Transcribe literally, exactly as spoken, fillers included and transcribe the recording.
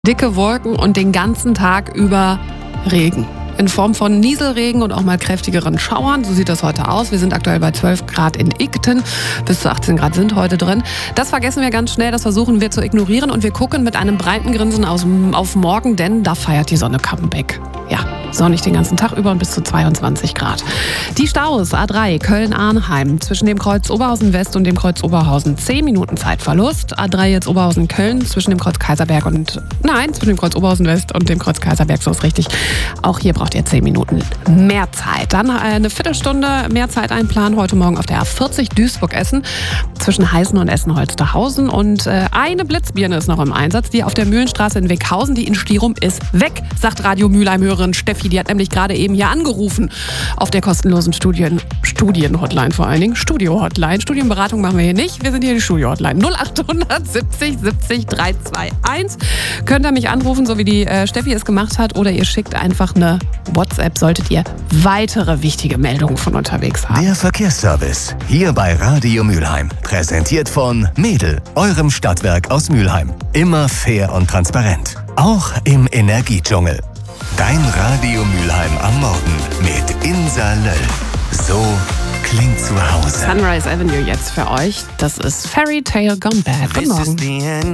Dicke Wolken und den ganzen Tag über Regen. In Form von Nieselregen und auch mal kräftigeren Schauern. So sieht das heute aus. Wir sind aktuell bei zwölf Grad in Igten. Bis zu achtzehn Grad sind heute drin. Das vergessen wir ganz schnell. Das versuchen wir zu ignorieren. Und wir gucken mit einem breiten Grinsen aus, auf morgen, denn da feiert die Sonne Comeback. Ja, sonnig den ganzen Tag über und bis zu zweiundzwanzig Grad. Die Staus A drei Köln-Arnheim zwischen dem Kreuz Oberhausen West und dem Kreuz Oberhausen zehn Minuten Zeitverlust. A drei jetzt Oberhausen-Köln zwischen dem Kreuz Kaiserberg und, nein, zwischen dem Kreuz Oberhausen West und dem Kreuz Kaiserberg, so ist richtig. Auch hier braucht ihr zehn Minuten mehr Zeit. Dann eine Viertelstunde mehr Zeit einplanen heute Morgen auf der A vierzig Duisburg-Essen zwischen Heißen und Essen-Holsterhausen. Und äh, eine Blitzbirne ist noch im Einsatz, die auf der Mühlenstraße in Weckhausen, die in Stirum ist weg, sagt Radio Mülheim-Hörerin Steffi. Die hat nämlich gerade eben hier angerufen auf der kostenlosen Studien, Studien-Hotline vor allen Dingen. Studio-Hotline. Studienberatung machen wir hier nicht. Wir sind hier die Studio-Hotline. null acht siebzig siebzig drei zwei eins. Könnt ihr mich anrufen, so wie die äh, Steffi es gemacht hat, oder ihr schickt einfach eine WhatsApp, solltet ihr weitere wichtige Meldungen von unterwegs haben. Der Verkehrsservice hier bei Radio Mülheim. Präsentiert von Mädel, eurem Stadtwerk aus Mülheim. Immer fair und transparent. Auch im Energiedschungel. Dein Radio Mülheim am Morgen mit Insa Löll. So klingt zu Hause. Sunrise Avenue jetzt für euch. Das ist Fairy Tale Gone Bad. Guten Morgen.